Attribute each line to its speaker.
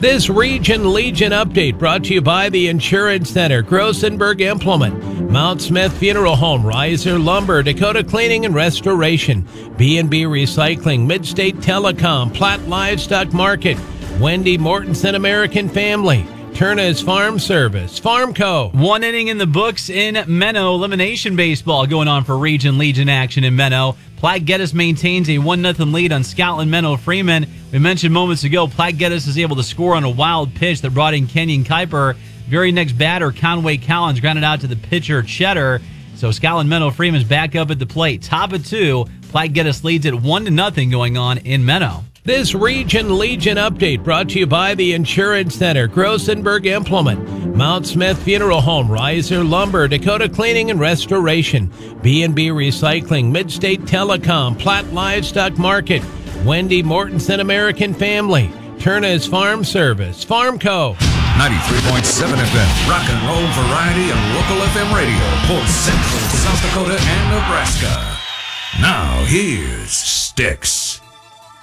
Speaker 1: This Region Legion update brought to you by the Insurance Center, Grossenberg Implement, Mount Smith Funeral Home, Riser Lumber, Dakota Cleaning and Restoration, B&B Recycling, Midstate Telecom, Platt Livestock Market, Wendy Mortensen American Family, Turner's Farm Service, Farmco.
Speaker 2: One inning in the books in Menno. Elimination baseball going on for Region Legion action in Menno. Platte Geddes maintains a 1-0 lead on Scotland Menno Freeman. We mentioned moments ago, Platte Geddes is able to score on a wild pitch that brought in Kenyon Kuiper. Very next batter, Conway Collins, grounded out to the pitcher, Cheddar. So Scotland Menno Freeman's back up at the plate. Top of 2, Platte Geddes leads it 1-0 going on in Menno.
Speaker 1: This Region Legion update brought to you by the Insurance Center, Grossenberg Implement, Mount Smith Funeral Home, Riser Lumber, Dakota Cleaning and Restoration, B&B Recycling, Midstate Telecom, Platt Livestock Market, Wendy Mortensen American Family, Turner's Farm Service, Farmco.
Speaker 3: 93.7 FM, rock and roll variety and local FM radio for Central South Dakota and Nebraska. Now here's Sticks.